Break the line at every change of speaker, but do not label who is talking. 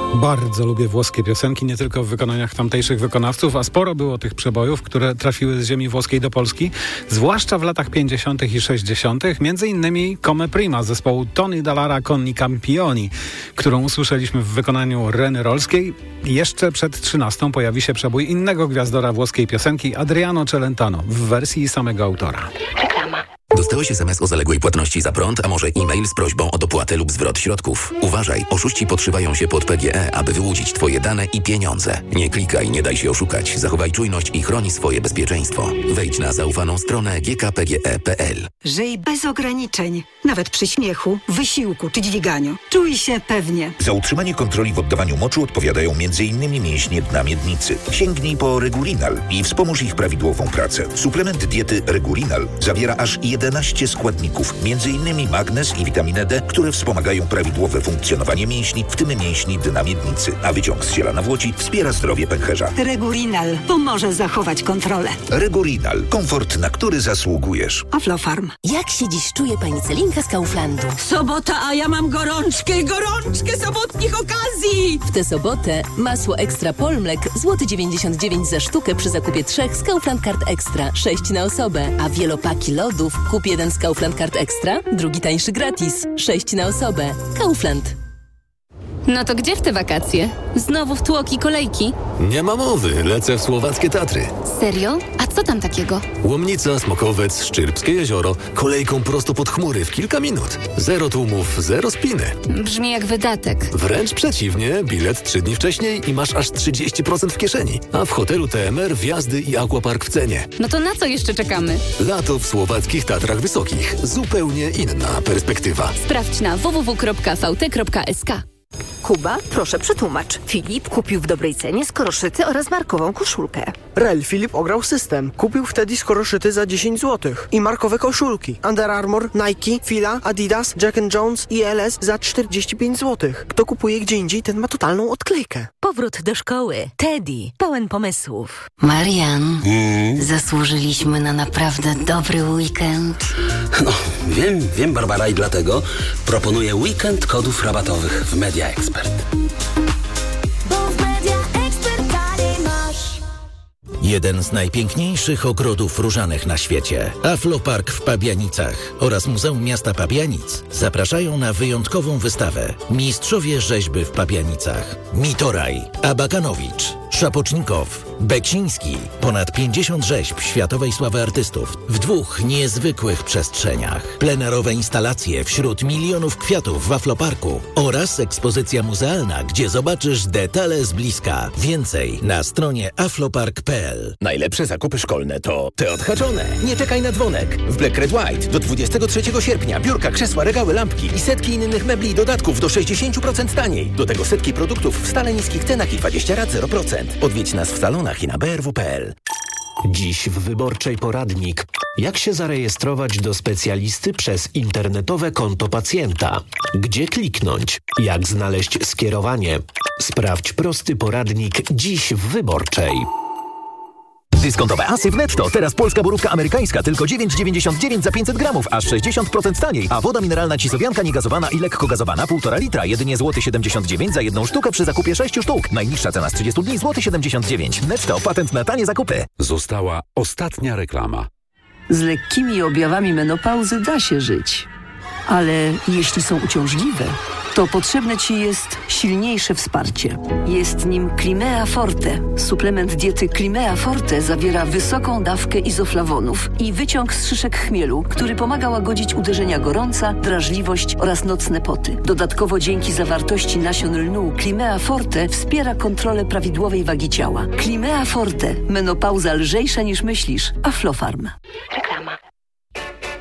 Bardzo lubię włoskie piosenki, nie tylko w wykonaniach tamtejszych wykonawców, a sporo było tych przebojów, które trafiły z ziemi włoskiej do Polski, zwłaszcza w latach 50. i 60., między innymi Come Prima zespołu Tony Dallara con i Campioni, którą usłyszeliśmy w wykonaniu Reny Rolskiej. Jeszcze przed 13 pojawi się przebój innego gwiazdora włoskiej piosenki, Adriano Celentano, w wersji samego autora.
Dostałeś SMS o zaległej płatności za prąd, a może e-mail z prośbą o dopłatę lub zwrot środków. Uważaj, oszuści podszywają się pod PGE, aby wyłudzić Twoje dane i pieniądze. Nie klikaj, nie daj się oszukać. Zachowaj czujność i chroni swoje bezpieczeństwo. Wejdź na zaufaną stronę gkpge.pl.
Żyj bez ograniczeń, nawet przy śmiechu, wysiłku czy dźwiganiu. Czuj się pewnie.
Za utrzymanie kontroli w oddawaniu moczu odpowiadają m.in. mięśnie dna miednicy. Sięgnij po Regulinal i wspomóż ich prawidłową pracę. Suplement diety Regulinal zawiera aż 11 składników, m.in. magnez i witaminę D, które wspomagają prawidłowe funkcjonowanie mięśni, w tym mięśni dna miednicy, a wyciąg z ziela nawłoci wspiera zdrowie pęcherza.
Regulinal pomoże zachować kontrolę.
Regulinal. Komfort, na który zasługujesz.
Aflofarm.
Jak się dziś czuje pani Celinka z Kauflandu?
Sobota, a ja mam gorączkę sobotnich okazji!
W tę sobotę masło Ekstra Polmlek złoty 99 za sztukę przy zakupie 3 z Kaufland Card Extra, 6 na osobę, a wielopaki lodów kup jeden z Kaufland Card Extra, drugi tańszy gratis, 6 na osobę. Kaufland.
No to gdzie w te wakacje? Znowu w tłoki kolejki?
Nie ma mowy, lecę w słowackie Tatry.
Serio? A co tam takiego?
Łomnica, Smokowiec, Szczyrbskie jezioro, kolejką prosto pod chmury w kilka minut. Zero tłumów, zero spiny.
Brzmi jak wydatek.
Wręcz przeciwnie, bilet 3 dni wcześniej i masz aż 30% w kieszeni. A w hotelu TMR wjazdy i aquapark w cenie.
No to na co jeszcze czekamy?
Lato w słowackich Tatrach Wysokich. Zupełnie inna perspektywa.
Sprawdź na www.vt.sk.
Kuba, proszę przetłumacz. Filip kupił w dobrej cenie skoroszyty oraz markową koszulkę.
Rel Filip ograł system. Kupił wtedy skoroszyty za 10 zł. I markowe koszulki. Under Armour, Nike, Fila, Adidas, Jack & Jones i LS za 45 zł. Kto kupuje gdzie indziej, ten ma totalną odklejkę.
Powrót do szkoły. Teddy. Pełen pomysłów.
Marian, zasłużyliśmy na naprawdę dobry weekend.
No, wiem Barbara, i dlatego proponuję weekend kodów rabatowych w Media Expert.
Jeden z najpiękniejszych ogrodów różanych na świecie, Aflopark w Pabianicach oraz Muzeum Miasta Pabianic zapraszają na wyjątkową wystawę Mistrzowie Rzeźby w Pabianicach. Mitoraj, Abakanowicz, Szapocznikow, Beksiński. Ponad 50 rzeźb światowej sławy artystów w 2 niezwykłych przestrzeniach. Plenerowe instalacje wśród milionów kwiatów w Afloparku oraz ekspozycja muzealna, gdzie zobaczysz detale z bliska. Więcej na stronie aflopark.pl.
Najlepsze zakupy szkolne to te odhaczone. Nie czekaj na dzwonek. W Black Red White do 23 sierpnia biurka, krzesła, regały, lampki i setki innych mebli i dodatków do 60% taniej. Do tego setki produktów w stale niskich cenach i 20 rat 0%. Odwiedź nas w salonach i na brw.pl.
Dziś w Wyborczej poradnik. Jak się zarejestrować do specjalisty przez internetowe konto pacjenta? Gdzie kliknąć? Jak znaleźć skierowanie? Sprawdź prosty poradnik dziś w Wyborczej.
Dyskontowe Asy w Netto. Teraz polska borówka amerykańska tylko 9,99 za 500 gramów, aż 60% taniej. A woda mineralna Cisowianka niegazowana i lekko gazowana 1,5 litra, jedynie złoty 79 za 1 sztukę przy zakupie 6 sztuk. Najniższa cena z 30 dni złoty 79. Netto, patent na tanie zakupy.
Została ostatnia reklama.
Z lekkimi objawami menopauzy da się żyć. Ale jeśli są uciążliwe, to potrzebne Ci jest silniejsze wsparcie. Jest nim Climea Forte. Suplement diety Climea Forte zawiera wysoką dawkę izoflawonów i wyciąg z szyszek chmielu, który pomaga łagodzić uderzenia gorąca, drażliwość oraz nocne poty. Dodatkowo dzięki zawartości nasion lnu Climea Forte wspiera kontrolę prawidłowej wagi ciała. Climea Forte. Menopauza lżejsza niż myślisz. Aflofarm.